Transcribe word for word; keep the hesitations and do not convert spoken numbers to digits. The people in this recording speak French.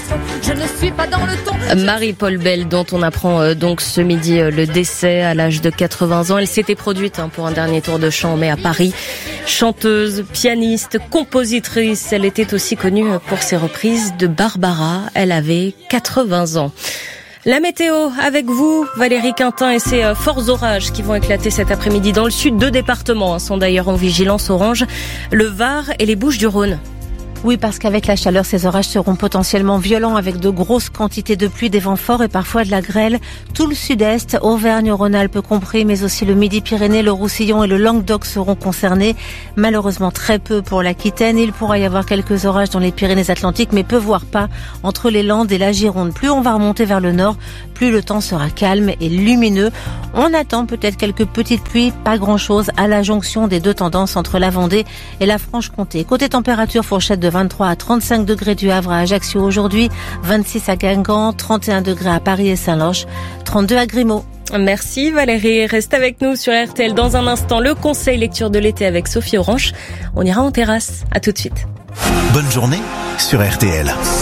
Je ne suis pas dans le ton. Marie-Paul Bell, dont on apprend euh, donc ce midi euh, le décès à l'âge de quatre-vingts ans. Elle s'était produite hein, pour un dernier tour de chant mais à Paris. Chanteuse, pianiste, compositrice. Elle était aussi connue pour ses reprises de Barbara. Elle avait quatre-vingts ans. La météo avec vous, Valérie Quintin, et ces forts orages qui vont éclater cet après-midi dans le sud. Deux départements sont d'ailleurs en vigilance orange, le Var et les Bouches-du-Rhône. Oui, parce qu'avec la chaleur, ces orages seront potentiellement violents avec de grosses quantités de pluie, des vents forts et parfois de la grêle. Tout le sud-est, Auvergne-Rhône-Alpes compris, mais aussi le Midi-Pyrénées, le Roussillon et le Languedoc seront concernés. Malheureusement, très peu pour l'Aquitaine. Il pourra y avoir quelques orages dans les Pyrénées-Atlantiques, mais peu voire pas entre les Landes et la Gironde. Plus on va remonter vers le nord, plus le temps sera calme et lumineux. On attend peut-être quelques petites pluies, pas grand-chose à la jonction des deux tendances entre la Vendée et la Franche-Comté. Côté température, fourchette de vingt-trois à trente-cinq degrés du Havre à Ajaccio aujourd'hui, vingt-six à Guingamp, trente et un degrés à Paris et Saint-Lange, trente-deux à Grimaud. Merci Valérie, reste avec nous sur R T L dans un instant. Le conseil lecture de l'été avec Sophie Orange. On ira en terrasse, à tout de suite. Bonne journée sur R T L.